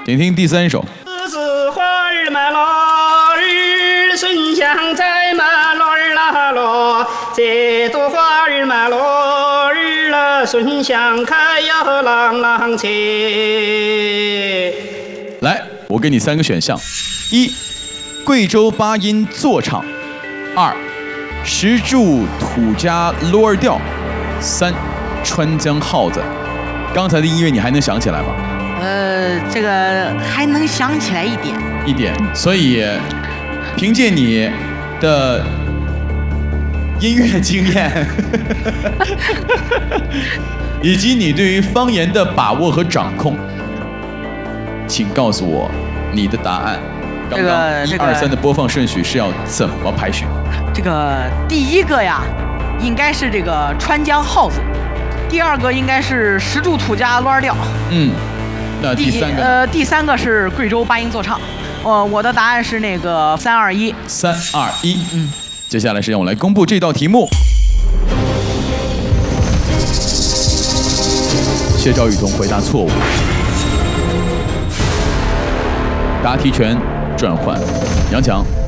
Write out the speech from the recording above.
请听第3首。 栀子花儿嘛咯儿，笋香菜嘛咯儿啦咯，这朵花儿嘛咯儿啦，笋香开呀朗朗切。 来，我给你3个选项：1. 贵州八音坐唱；2. 石柱土家罗儿调；3. 川江号子。刚才的音乐你还能想起来吗？ 这个还能想起来一点。 所以凭借你的音乐经验以及你对于方言的把握和掌控，请告诉我你的答案。刚刚1、2、3的播放顺序是要怎么排序？ 这个第1个呀，应该是这个川江号子；第2个应该是石柱土家罗儿调。 那第3个？ 第3个是贵州八音坐唱。我的答案是那个3、2、1。 3、2、1。接下来是让我来公布这道题目。谢赵雨桐回答错误。答题权转换杨强。